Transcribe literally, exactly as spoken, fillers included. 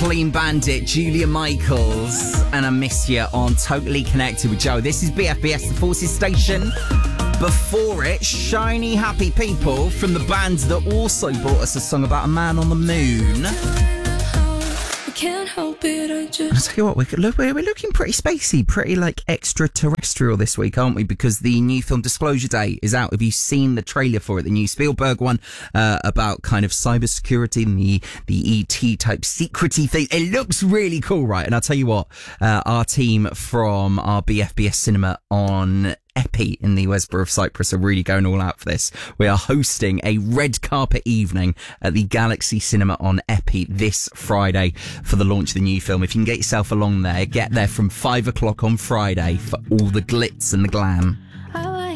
Clean Bandit, Julia Michaels, and I Miss You on Totally Connected with Joe. This is B F B S, the Forces Station. Before it, Shiny Happy People from the band that also brought us a song about a man on the moon. Can't help it, I just... I'll tell you what, we're, look, we're looking pretty spacey, pretty like extraterrestrial this week, aren't we? Because the new film Disclosure Day is out. Have you seen the trailer for it? The new Spielberg one uh, about kind of cybersecurity and the, the E T type secrety thing. It looks really cool, right? And I'll tell you what, uh, our team from our B F B S Cinema on Epi in the Westborough of Cyprus are really going all out for this. We are hosting a red carpet evening at the Galaxy Cinema on Epi this Friday for the launch of the new film. If you can get yourself along there, get there from five o'clock on Friday for all the glitz and the glam.